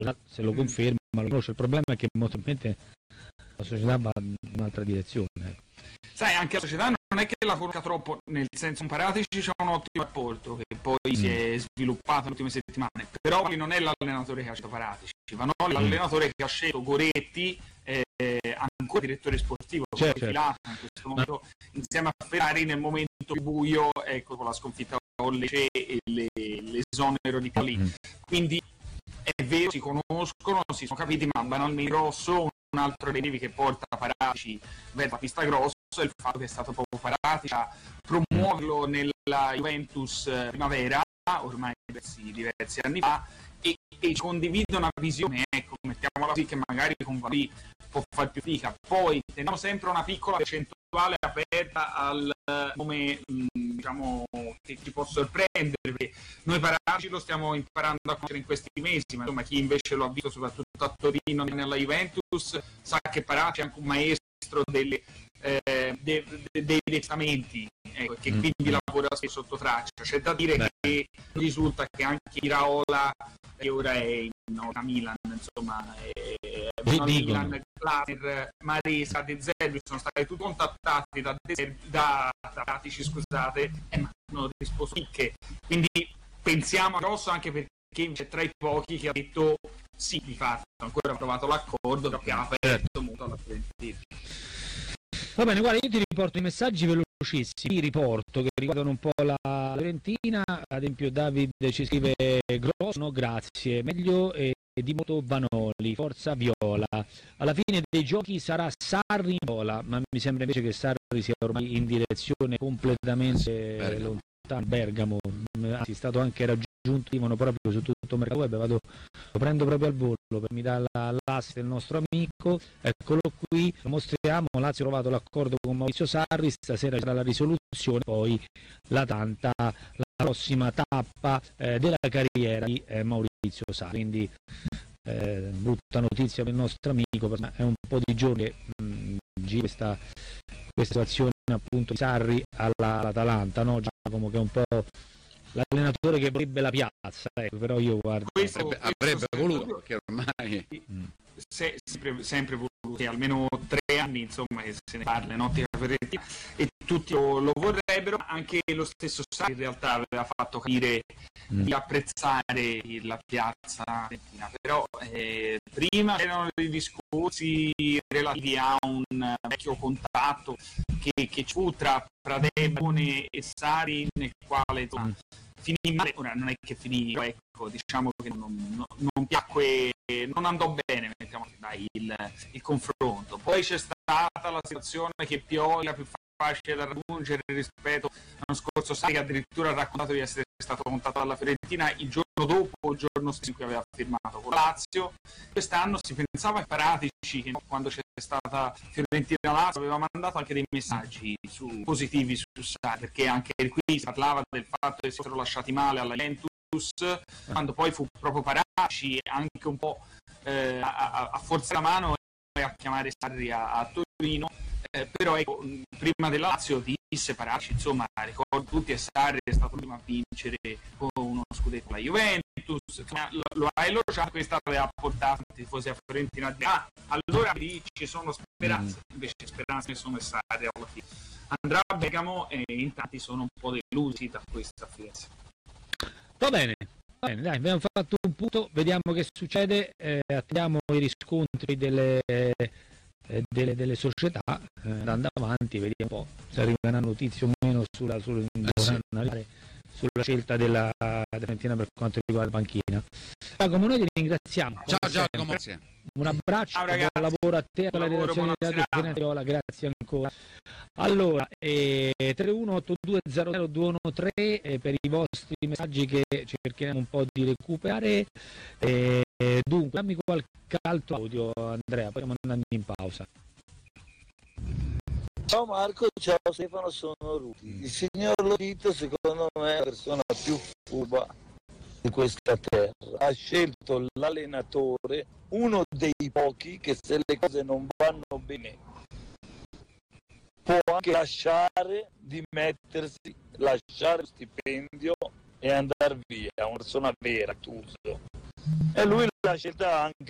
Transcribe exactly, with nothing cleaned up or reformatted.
se lo conferma, lo conosce. Il problema è che molto probabilmente la società va in un'altra direzione. Sai, anche la società non è che lavora troppo, nel senso, con Paratici c'è un ottimo rapporto che poi mm. si è sviluppato nelle ultime settimane, però non è l'allenatore che ha scelto Paratici, Vanoli è l'allenatore che ha scelto Goretti, eh, ancora direttore sportivo, certo, filato in questo momento, insieme a Ferrari nel momento più buio, ecco, con la sconfitta con Lecce e le, l'esonero di Calì. Mm. Quindi è vero, si conoscono, si sono capiti, ma banalmente Rosso, un altro dei motivi che porta Paratici verso la pista grossa è il fatto che è stato proprio Paratici a promuoverlo nella Juventus Primavera, ormai diversi, diversi anni fa, e, e condivide una visione, ecco, mettiamola così, che magari con Valì può far più fatica. Poi teniamo sempre una piccola percentuale aperta al come mh, diciamo che ci può sorprendere, perché noi Paratici lo stiamo imparando a conoscere in questi mesi, ma insomma chi invece lo ha visto soprattutto a Torino nella Juventus sa che Paratici è anche un maestro delle, eh, de, de, dei testamenti, ecco, che quindi mm. lavora sotto traccia. C'è da dire Beh. che risulta che anche Iraola, che ora è in no, Milan, insomma, è, no, Milan, Klamer, Maresa, De Zerbi sono stati tutti contattati da da Paratici, scusate, e non hanno risposto che. Quindi pensiamo a Rosso, anche perché c'è tra i pochi che ha detto sì, di fatto ancora ha trovato l'accordo, però che ha aperto molto alla Fiorentina. Va bene, guarda, io ti riporto i messaggi velocissimi, ti riporto che riguardano un po' la Fiorentina. Ad esempio David ci scrive: Grosso, no, grazie, meglio e di molto Vanoli, forza Viola. Alla fine dei giochi sarà Sarri in Viola, ma mi sembra invece che Sarri sia ormai in direzione completamente Bergamo. lontana, Bergamo, anzi è stato anche raggiunto proprio su tutto il mercato web. Vado, lo prendo proprio al volo, per mi dà la, l'asse del nostro amico, eccolo qui, lo mostriamo. Lazio ha trovato l'accordo con Maurizio Sarri, stasera sarà la risoluzione, poi la tanta, la prossima tappa eh, della carriera di eh, Maurizio Sarri. Quindi eh, brutta notizia per il nostro amico, perché è un po' di giorni che mh, gira questa, questa situazione appunto di Sarri alla, all'Atalanta, no? Giacomo, che è un po' l'allenatore che vorrebbe la piazza, ecco, però io guardo questo, avrebbe, avrebbe voluto, perché ormai mm. se, sempre, sempre voluto, che almeno tre anni insomma che se ne parla in ottica Fiorentina e tutti lo, lo vorrebbero. Anche lo stesso Sarri in realtà aveva fatto capire mm. di apprezzare la piazza Fiorentina, però eh, prima erano dei discorsi relativi a un vecchio contatto che, che ci fu tra Pradebone e Sarri, nel quale insomma, mm. finì male. Ora non è che finì, ecco, diciamo che non, non, non piacque, non andò bene, mettiamo dai, il, il confronto. Poi c'è stata la situazione che Pioli era più facile da raggiungere rispetto all'anno scorso. Sarri, che addirittura ha raccontato di essere stato contattato dalla Fiorentina il giorno dopo, il giorno stesso in cui aveva firmato con Lazio. Quest'anno si pensava a Paratici, che quando c'è stata Fiorentina-Lazio aveva mandato anche dei messaggi su, positivi su Sarri, perché anche qui si parlava del fatto che si fossero lasciati male alla Juventus, quando poi fu proprio Paratici anche un po' eh, a, a forzare la mano e a chiamare Sarri a, a Torino. Eh, però ecco, prima della Lazio disse Paratici, insomma, ricordo tutti, e Sarri è stato prima a vincere con uno scudetto la Juventus, insomma, lo, lo ha elogiato, questa aveva portato i tifosi a Fiorentina a dire ah, allora lì ci sono speranze, mm. invece speranze ne sono state alla fine. Andrà a Bergamo e in tanti sono un po' delusi da questa Firenze. Va bene. Bene, dai, abbiamo fatto un punto, vediamo che succede, eh, attendiamo i riscontri delle, eh, delle, delle società, eh, andando avanti, vediamo un po' se arriva una notizia o meno sulla, sulla, eh, sì. sulla scelta della Fiorentina per quanto riguarda la panchina. Giacomo, noi ti ringraziamo. Ciao Giacomo, grazie. Un abbraccio, ciao, buon lavoro a te, alla redazione di Radio Pianetola, grazie ancora. Allora, eh, tre uno otto due zero zero due uno tre eh, per i vostri messaggi che cercheremo un po' di recuperare. Eh, dunque, dammi qualche altro audio, Andrea, poi stiamo andando in pausa. Ciao Marco, ciao Stefano, sono Ruti. Il signor Lotito secondo me è la persona più furba di questa terra. Ha scelto l'allenatore, uno dei pochi che se le cose non vanno bene può anche lasciare, dimettersi, lasciare lo stipendio e andare via. È una persona vera, Tuso. E lui l'ha scelta anche